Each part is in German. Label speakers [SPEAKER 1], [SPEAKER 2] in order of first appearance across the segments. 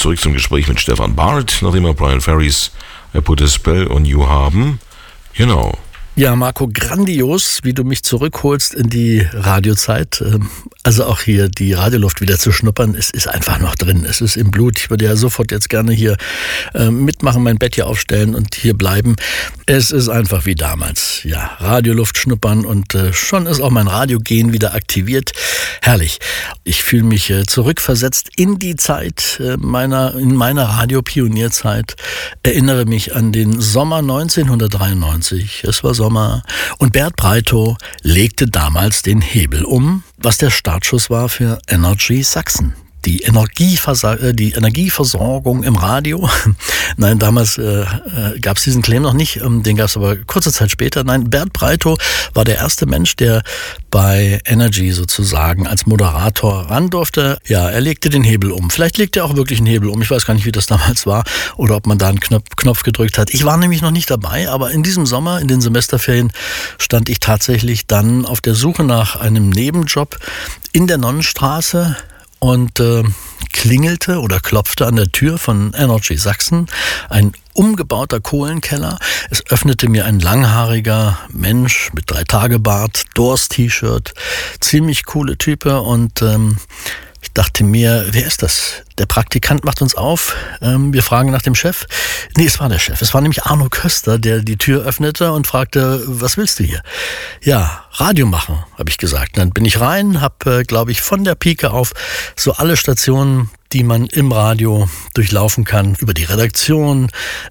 [SPEAKER 1] zurück zum Gespräch mit Stefan Barrett, nachdem wir Brian Ferrys I Put a Spell on You haben. Genau.
[SPEAKER 2] Ja, Marco, grandios, wie du mich zurückholst in die Radiozeit. Also auch hier die Radioluft wieder zu schnuppern, es ist einfach noch drin. Es ist im Blut. Ich würde ja sofort jetzt gerne hier mitmachen, mein Bett hier aufstellen und hier bleiben. Es ist einfach wie damals. Ja, Radioluft schnuppern und schon ist auch mein Radiogen wieder aktiviert. Herrlich. Ich fühle mich zurückversetzt in die Zeit in meiner Radiopionierzeit. Erinnere mich an den Sommer 1993. Es war Sommer und Bert Breitow legte damals den Hebel um, was der Startschuss war für Energy Sachsen. Die Energieversorgung im Radio. Nein, damals gab es diesen Claim noch nicht, den gab es aber kurze Zeit später. Nein, Bert Breitow war der erste Mensch, der bei Energy sozusagen als Moderator ran durfte. Ja, er legte den Hebel um. Vielleicht legte er auch wirklich einen Hebel um. Ich weiß gar nicht, wie das damals war oder ob man da einen Knopf gedrückt hat. Ich war nämlich noch nicht dabei, aber in diesem Sommer, in den Semesterferien, stand ich tatsächlich dann auf der Suche nach einem Nebenjob in der Nonnenstraße und klingelte oder klopfte an der Tür von Energy Sachsen, ein umgebauter Kohlenkeller. Es öffnete mir ein langhaariger Mensch mit 3-Tage-Bart, Doors-T-Shirt, ziemlich coole Type und ich dachte mir, wer ist das? Der Praktikant macht uns auf. Wir fragen nach dem Chef. Nee, es war der Chef. Es war nämlich Arno Köster, der die Tür öffnete und fragte, was willst du hier? Ja, Radio machen, habe ich gesagt. Dann bin ich rein, habe, glaube ich, von der Pike auf so alle Stationen, die man im Radio durchlaufen kann, über die Redaktion,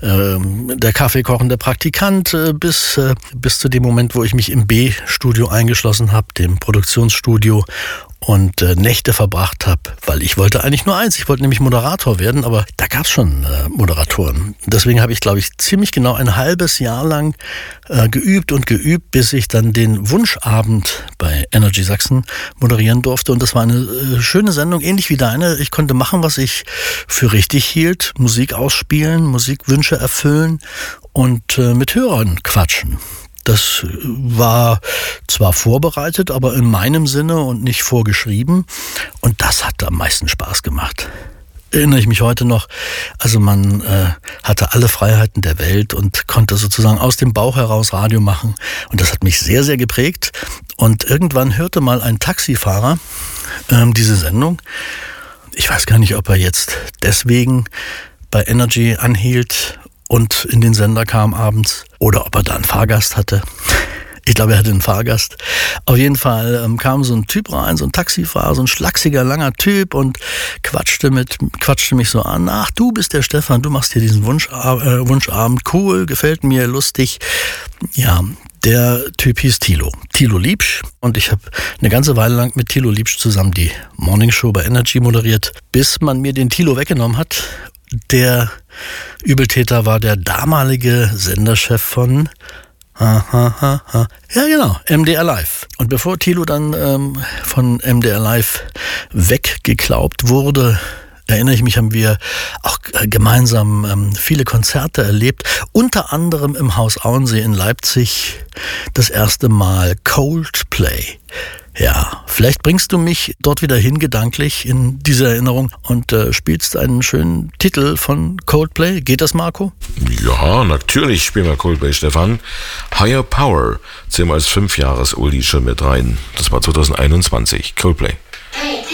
[SPEAKER 2] der kaffeekochende Praktikant, bis zu dem Moment, wo ich mich im B-Studio eingeschlossen habe, dem Produktionsstudio, und Nächte verbracht habe, weil ich wollte eigentlich nur eins, ich wollte nämlich Moderator werden, aber da gab es schon Moderatoren. Deswegen habe ich, glaube ich, ziemlich genau ein halbes Jahr lang geübt, bis ich dann den Wunschabend bei Energy Sachsen moderieren durfte. Und das war eine schöne Sendung, ähnlich wie deine. Ich konnte machen, was ich für richtig hielt, Musik ausspielen, Musikwünsche erfüllen und mit Hörern quatschen. Das war zwar vorbereitet, aber in meinem Sinne und nicht vorgeschrieben. Und das hat am meisten Spaß gemacht. Erinnere ich mich heute noch. Also man hatte alle Freiheiten der Welt und konnte sozusagen aus dem Bauch heraus Radio machen. Und das hat mich sehr, sehr geprägt. Und irgendwann hörte mal ein Taxifahrer diese Sendung. Ich weiß gar nicht, ob er jetzt deswegen bei Energy anhielt und in den Sender kam abends oder ob er da einen Fahrgast hatte. Ich glaube, er hatte einen Fahrgast. Auf jeden Fall kam so ein Typ rein, so ein Taxifahrer, so ein schlachsiger, langer Typ und quatschte mich so an. Ach, du bist der Stefan, du machst hier diesen Wunschabend. Cool, gefällt mir, lustig. Ja, der Typ hieß Thilo Liebsch. Und ich habe eine ganze Weile lang mit Thilo Liebsch zusammen die Morningshow bei Energy moderiert, bis man mir den Thilo weggenommen hat. Der Übeltäter war der damalige Senderchef von ja genau, MDR Live. Und bevor Thilo dann von MDR Live weggeklaubt wurde, erinnere ich mich, haben wir auch gemeinsam viele Konzerte erlebt. Unter anderem im Haus Auensee in Leipzig das erste Mal Coldplay. Ja, vielleicht bringst du mich dort wieder hin, gedanklich, in diese Erinnerung und spielst einen schönen Titel von Coldplay. Geht das, Marco?
[SPEAKER 1] Ja, natürlich spielen wir Coldplay, Stefan. Higher Power, 10 als 5 Jahres Oldie schon mit rein. Das war 2021, Coldplay.